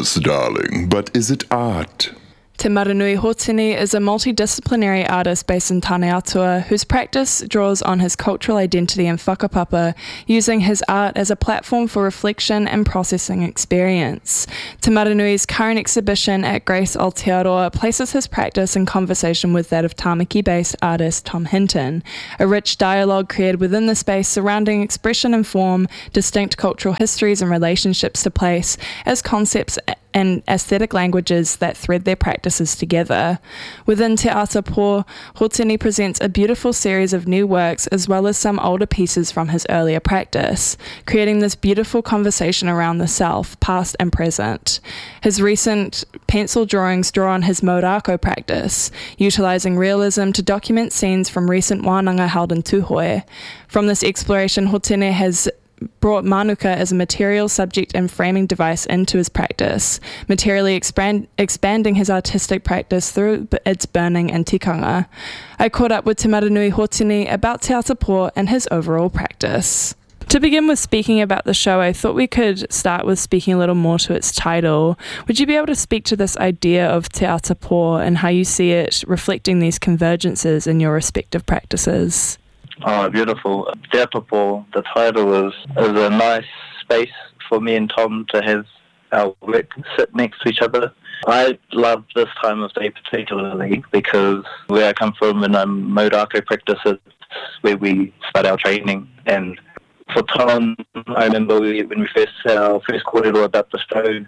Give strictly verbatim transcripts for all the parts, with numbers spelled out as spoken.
practice, darling, but is it art? Te Maranui Hotini is a multidisciplinary artist based in Tāne Atua whose practice draws on his cultural identity and whakapapa, using his art as a platform for reflection and processing experience. Te Maranui's current exhibition at Grace Aotearoa places his practice in conversation with that of Tāmaki-based artist Tom Hinton, a rich dialogue created within the space surrounding expression and form, distinct cultural histories and relationships to place as concepts and aesthetic languages that thread their practices together. Within Te Ata Pō, Hotini presents a beautiful series of new works as well as some older pieces from his earlier practice, creating this beautiful conversation around the self, past and present. His recent pencil drawings draw on his Maurako practice, utilising realism to document scenes from recent wānanga held in Tūhoe. From this exploration, Hotini has brought manuka as a material, subject and framing device into his practice, materially expand, expanding his artistic practice through its burning and tikanga. I caught up with Te Maranui Hotini about Te Ata Pō and his overall practice. To begin with speaking about the show, I thought we could start with speaking a little more to its title. Would you be able to speak to this idea of Te Ata Pō and how you see it reflecting these convergences in your respective practices? Oh, beautiful. Te Ata Pō, the title is, is a nice space for me and Tom to have our work sit next to each other. I love this time of day particularly because where I come from and I'm Maurako practice, it's where we start our training. And for Tom, I remember we, when we first had our first kōrero about the show,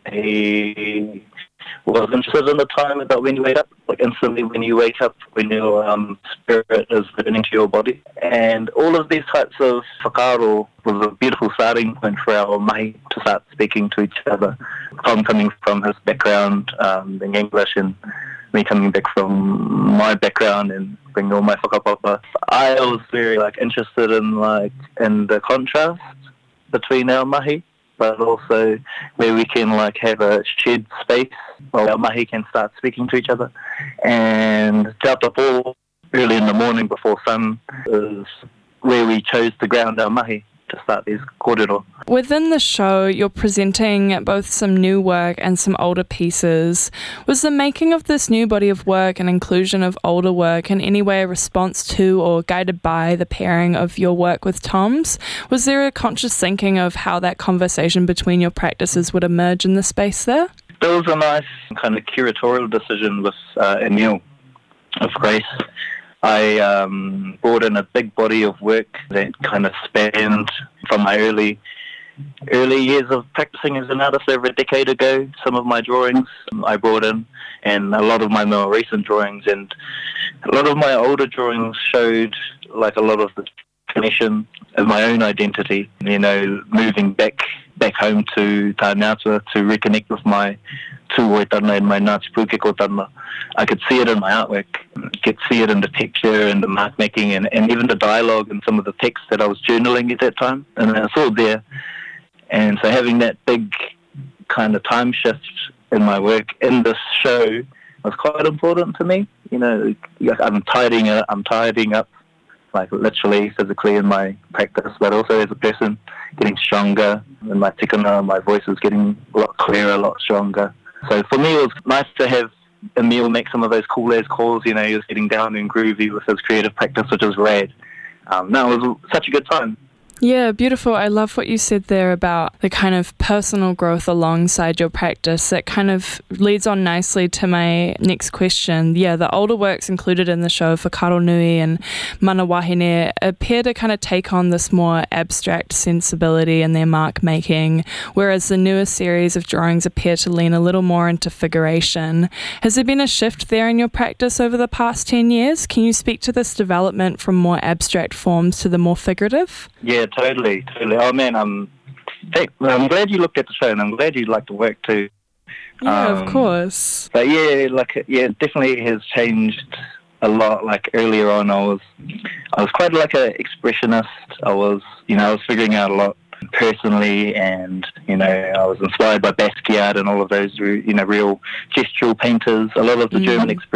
he was interested in the time about when you wake up, like instantly when you wake up, when your um, spirit is returning to your body. And all of these types of whakaaro was a beautiful starting point for our mahi to start speaking to each other. Tom coming from his background um, in English and me coming back from my background and bringing all my whakapapa. I was very like interested in like in the contrast between our mahi, but also where we can like have a shared space where our mahi can start speaking to each other. And Te Ata Pō, early in the morning before sun, is where we chose to ground our mahi to start these kōrero. Within the show, you're presenting both some new work and some older pieces. Was the making of this new body of work and inclusion of older work in any way a response to or guided by the pairing of your work with Tom's? Was there a conscious thinking of how that conversation between your practices would emerge in the space there? There was a nice kind of curatorial decision with uh, Emile of Grace. I um, brought in a big body of work that kind of spanned from my early early years of practicing as an artist over a decade ago. Some of my drawings I brought in, and a lot of my more recent drawings, and a lot of my older drawings showed like a lot of the connection of my own identity, you know, moving back back home to Tāne Atua to reconnect with my tūhoetana and my Ngāti Pūkekotana. I could see it in my artwork, I could see it in the texture and the mark making and, and even the dialogue and some of the text that I was journaling at that time, and it's all there. And so having that big kind of time shift in my work in this show was quite important to me. You know, I'm tidying up, I'm tidying up, like literally, physically in my practice, but also as a person, getting stronger, and my tikana, my voice is getting a lot clearer, a lot stronger. So for me, it was nice to have Emile make some of those cool as calls. You know, he was getting down and groovy with his creative practice, which was rad. Um, no, it was such a good time. Yeah, beautiful. I love what you said there about the kind of personal growth alongside your practice. That kind of leads on nicely to my next question. Yeah, the older works included in the show, Whakaaro Nui and Mana Wahine, appear to kind of take on this more abstract sensibility in their mark making, whereas the newer series of drawings appear to lean a little more into figuration. Has there been a shift there in your practice over the past ten years? Can you speak to this development from more abstract forms to the more figurative? Yeah, totally, totally. Oh man, I'm, I'm glad you looked at the show, and I'm glad you liked the work too. Yeah, um, of course. But yeah, like yeah, it definitely has changed a lot. Like earlier on, I was, I was quite like an expressionist. I was, you know, I was figuring out a lot personally, and you know, I was inspired by Basquiat and all of those, you know, real gestural painters. A lot of the mm. German expressionists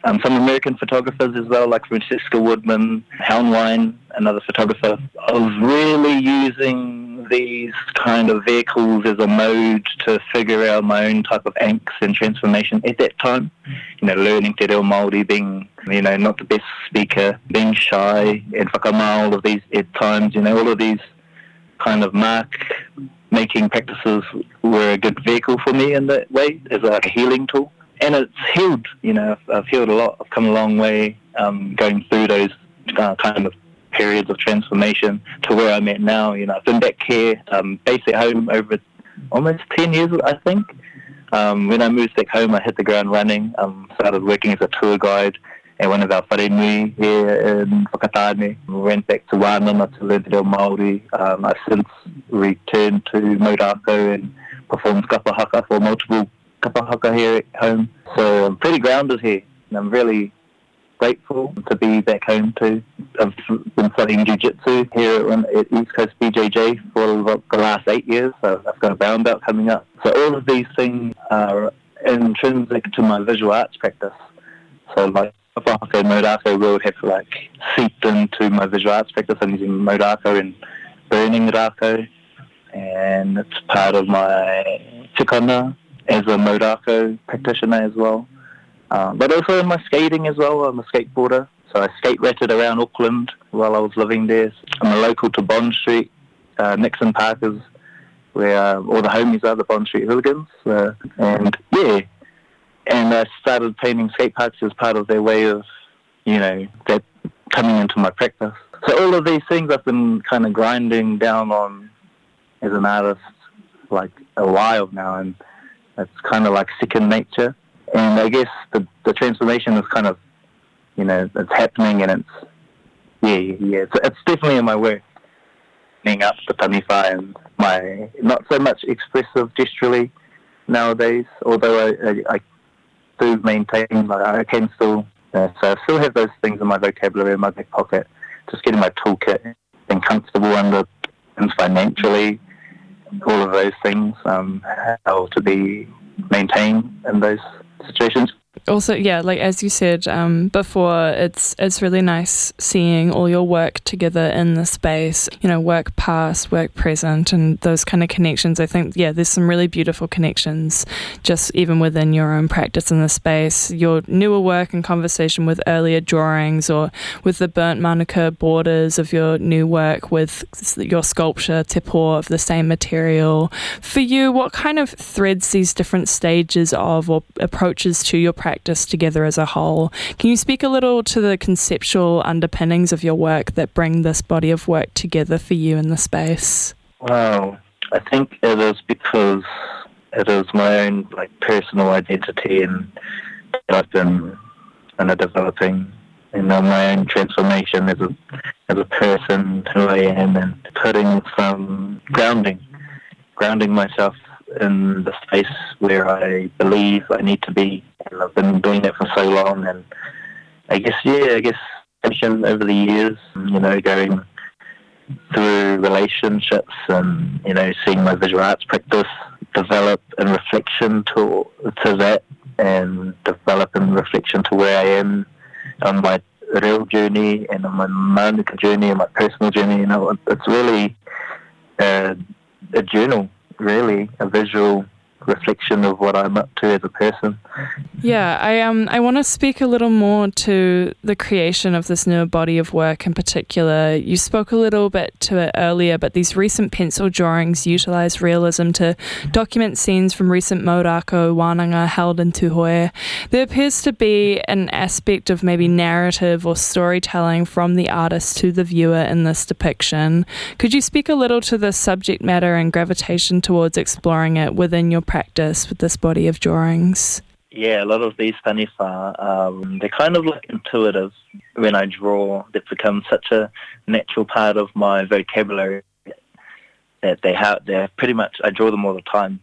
um, some American photographers as well, like Francesca Woodman, Helnwein, another photographer. I was really using these kind of vehicles as a mode to figure out my own type of angst and transformation at that time. You know, learning te reo Māori, being, you know, not the best speaker, being shy, and whakamā, all of these at times, you know, all of these kind of mark-making practices were a good vehicle for me in that way, as a healing tool. And it's healed, you know, I've healed a lot. I've come a long way um, going through those uh, kind of periods of transformation to where I'm at now. You know, I've been back here, um, based at home over almost ten years, I think. Um, when I moved back home, I hit the ground running, um, started working as a tour guide at one of our wharenui here in Whakatane. We went back to Wānanga to learn te reo Māori. Um, I've since returned to Maurako and performed kapa haka for multiple kapa haka here at home. So I'm pretty grounded here, and I'm really grateful to be back home too. I've been studying jiu-jitsu here at East Coast B J J for the last eight years, so I've got a brown belt coming up. So all of these things are intrinsic to my visual arts practice. So like kapa haka and Maurako will have like seeped into my visual arts practice. I'm using Maurako and burning rako, and it's part of my tikana as a Maurako practitioner as well. Um, but also in my skating as well. I'm a skateboarder, so I skate ratted around Auckland while I was living there. I'm a local to Bond Street. Uh, Nixon Park is where uh, all the homies are, the Bond Street hooligans. Uh, and yeah, and I started painting skate parks as part of their way of, you know, that coming into my practice. So all of these things I've been kind of grinding down on as an artist like a while now, and it's kind of like second nature. And I guess the the transformation is kind of, you know, it's happening, and it's, yeah, yeah, it's, it's definitely in my work. Being up the taniwha and my, not so much expressive gesturally nowadays, although I, I, I do maintain, like, I can still, uh, so I still have those things in my vocabulary in my back pocket, just getting my toolkit, being comfortable under things financially, all of those things, um, how to be maintained in those situations. Also, yeah, like as you said um, before, it's it's really nice seeing all your work together in the space, you know, work past, work present, and those kind of connections. I think, yeah, there's some really beautiful connections just even within your own practice in the space. Your newer work in conversation with earlier drawings, or with the burnt manuka borders of your new work with your sculpture, te pō, of the same material. For you, what kind of threads these different stages of or approaches to your practice together as a whole? Can you speak a little to the conceptual underpinnings of your work that bring this body of work together for you in the space? Well, I think it is because it is my own like personal identity, and I've been kind of developing, you know, my own transformation as a as a person, who I am, and putting some grounding, grounding myself in the space where I believe I need to be. And I've been doing that for so long, and I guess, yeah, I guess over the years, you know, going through relationships and, you know, seeing my visual arts practice develop in reflection to to that, and develop in reflection to where I am on my real journey and on my manuka journey and my personal journey. You know, it's really a, a journal, really, a visual reflection of what I'm up to as a person. Yeah, I um I want to speak a little more to the creation of this new body of work in particular. You spoke a little bit to it earlier, but these recent pencil drawings utilise realism to document scenes from recent Maurako wānanga held in Tūhoe. There appears to be an aspect of maybe narrative or storytelling from the artist to the viewer in this depiction. Could you speak a little to the subject matter and gravitation towards exploring it within your practice with this body of drawings? Yeah, a lot of these taniwha, um, they're kind of like intuitive. When I draw, they've become such a natural part of my vocabulary that they have, they're pretty much, I draw them all the time.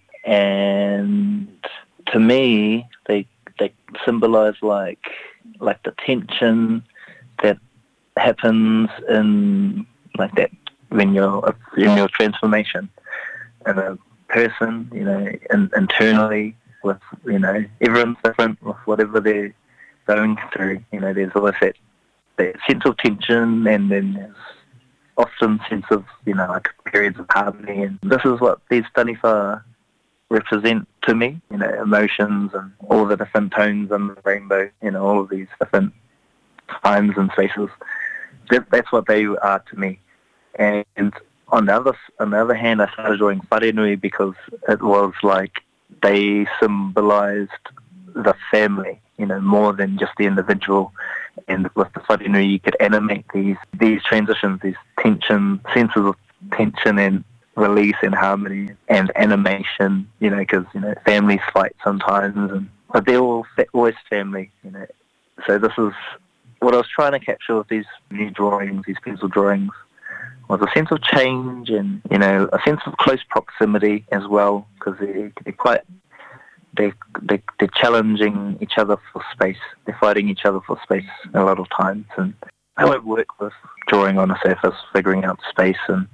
And to me, they they symbolise like like the tension that happens in like that when you're in your transformation and a person, you know, in, internally, with, you know, everyone's different with whatever their going through. You know, there's always that, that sense of tension, and then there's often sense of, you know, like periods of harmony. And this is what these taniwha represent to me, you know, emotions and all the different tones on the rainbow, you know, all of these different times and spaces. That, that's what they are to me. And on the other on the other hand, I started drawing wharenui because it was like they symbolised the family, you know, more than just the individual. And with the wharenui, you could animate these these transitions, these tension, senses of tension and release and harmony and animation, you know, because, you know, families fight sometimes, and but they're all fa- always family, you know. So this is what I was trying to capture with these new drawings, these pencil drawings, was a sense of change and, you know, a sense of close proximity as well, because they, they're quite, they, they, they're challenging each other for space. They're fighting each other for space a lot of times. And how I work with drawing on a surface, figuring out space. And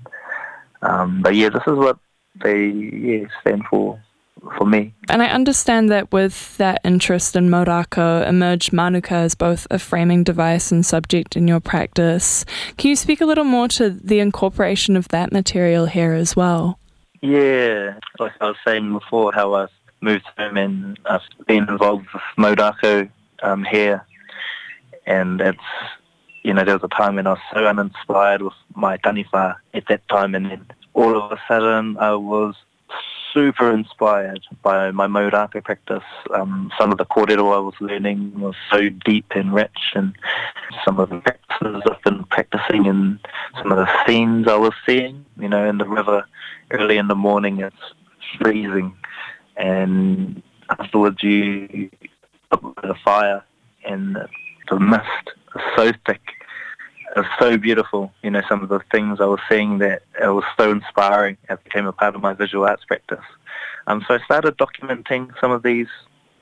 um, But yeah, this is what they yeah, stand for. for me. And I understand that with that interest in Maurako emerged Manuka as both a framing device and subject in your practice. Can you speak a little more to the incorporation of that material here as well? Yeah, like I was saying before, how I've moved home and I've been involved with Maurako um, here, and it's, you know, there was a time when I was so uninspired with my taniwha at that time, and then all of a sudden I was super inspired by my Maurako practice. Um, some of the kōrero I was learning was so deep and rich, and some of the practices I've been practicing and some of the scenes I was seeing, you know, in the river early in the morning, it's freezing, and afterwards you put the fire and the mist is so thick. It was so beautiful, you know, some of the things I was seeing that it was so inspiring. It became a part of my visual arts practice. Um, so I started documenting some of these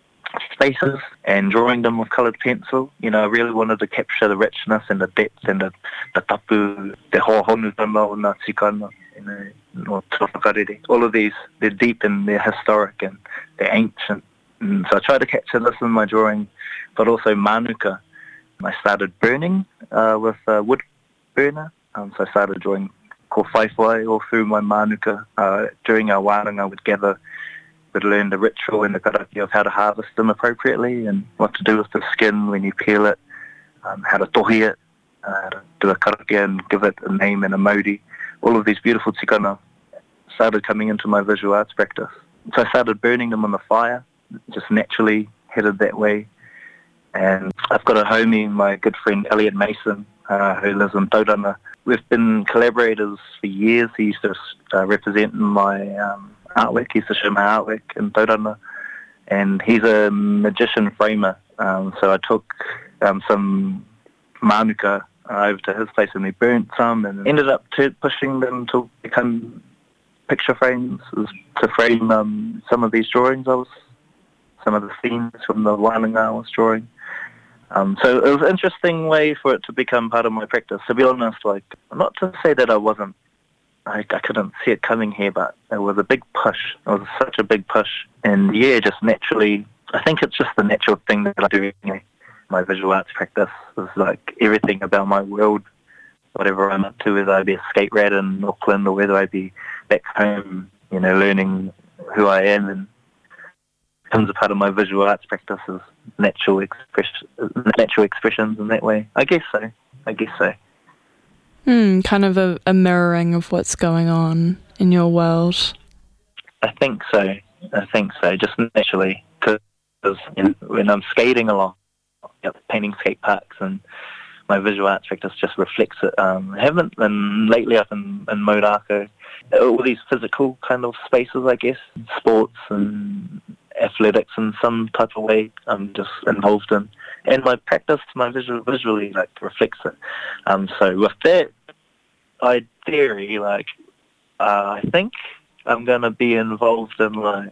spaces and drawing them with coloured pencil. You know, I really wanted to capture the richness and the depth and the, the tapu, the hohonutanga o ngā tikana, you know, no tōwhakarere. All of these, they're deep and they're historic and they're ancient. And so I tried to capture this in my drawing, but also Manuka. I started burning uh, with a wood burner, um, so I started drawing ko whaiwhai all through my Manuka. Uh, during our wānanga, I would gather, would learn the ritual and the karaki of how to harvest them appropriately and what to do with the skin when you peel it, um, how to tohi it, uh, how to do a karaki and give it a name and a mauri. All of these beautiful tikana started coming into my visual arts practice. So I started burning them on the fire, just naturally headed that way. And I've got a homie, my good friend Elliot Mason, uh, who lives in Tauranga. We've been collaborators for years. He used to uh, represent my um, artwork. He used to show my artwork in Tauranga. And he's a magician framer. Um, so I took um, some Manuka uh, over to his place and we burnt some and ended up t- pushing them to become picture frames to frame um, some of these drawings I was, some of the scenes from the wānanga I was drawing. Um, so it was an interesting way for it to become part of my practice. To be honest, like, not to say that I wasn't, I, I couldn't see it coming here, but it was a big push. It was such a big push. And yeah, just naturally, I think it's just the natural thing that I do. You know, my visual arts practice is like everything about my world, whatever I'm up to, whether I be a skate rat in Auckland or whether I be back home, you know, learning who I am, and becomes a part of my visual arts practices, natural express, natural expressions in that way. I guess so. I guess so. Hmm, kind of a, a mirroring of what's going on in your world. I think so. I think so. Just naturally, because you know, when I'm skating along, you know, painting skate parks, and my visual arts practice just reflects it. Um, I haven't, and lately up in, in Maurako, all these physical kind of spaces, I guess, sports and athletics in some type of way I'm just involved in. And my practice, my visual, visually, like, reflects it. Um, so with that, I theory, like, uh, I think I'm going to be involved in, like,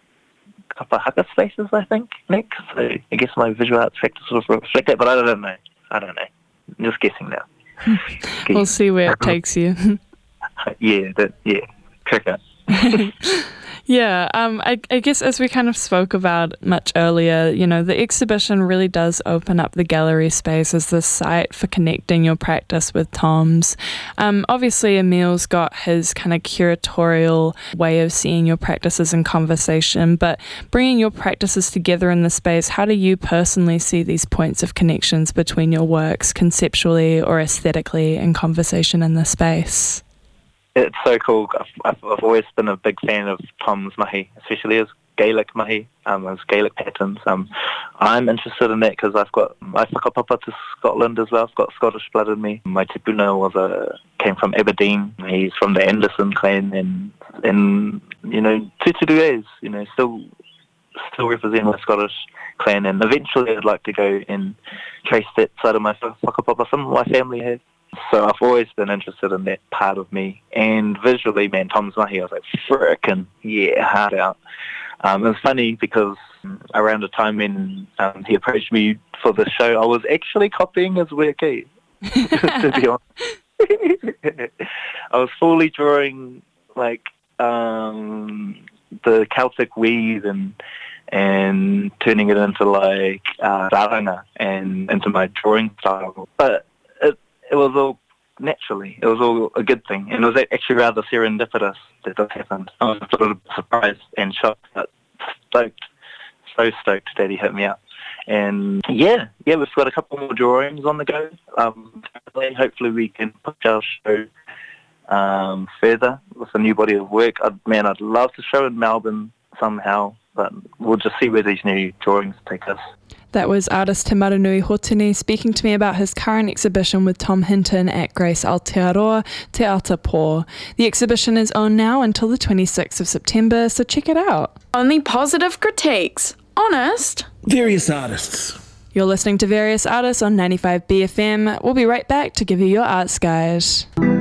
a couple of haka spaces, I think, next. So I guess my visual arts practice will reflect it, but I don't know. I don't know. I'm just guessing now. We'll see where it takes you. yeah, that, yeah, cricket. Yeah, um, I, I guess as we kind of spoke about much earlier, you know, the exhibition really does open up the gallery space as the site for connecting your practice with Tom's. Um, obviously, Emil's got his kind of curatorial way of seeing your practices in conversation, but bringing your practices together in the space, how do you personally see these points of connections between your works conceptually or aesthetically in conversation in the space? It's so cool. I've, I've always been a big fan of Tom's mahi, especially his Gaelic mahi, um, his Gaelic patterns. Um, I'm interested in that because I've got I whakapapa to Scotland as well. I've got Scottish blood in me. My tipuna was a came from Aberdeen. He's from the Anderson clan, and and you know Tuturues, you know, still still represent my Scottish clan. And eventually, I'd like to go and trace that side of my whakapapa. Some of my family have. So I've always been interested in that part of me. And visually, man, Tom's mahi, I was like, frickin' yeah, hard out. Um, it was funny because around the time when um, he approached me for the show, I was actually copying his work, eh? To be honest. I was fully drawing, like, um, the Celtic weave and and turning it into, like, uh, raranga and into my drawing style. But it was all naturally. It was all a good thing. And it was actually rather serendipitous that this happened. I was sort of surprised and shocked, but stoked, so stoked that he hit me up. And yeah, yeah, we've got a couple more drawings on the go. Um, hopefully we can push our show um, further with a new body of work. I'd, man, I'd love to show in Melbourne somehow, but we'll just see where these new drawings take us. That was artist Te Maranui Hotini speaking to me about his current exhibition with Tom Hinton at Grace Aotearoa Te Ata Pō. The exhibition is on now until the twenty-sixth of September, so check it out. Only positive critiques. Honest. Various artists. You're listening to Various Artists on ninety-five B F M. We'll be right back to give you your arts guide.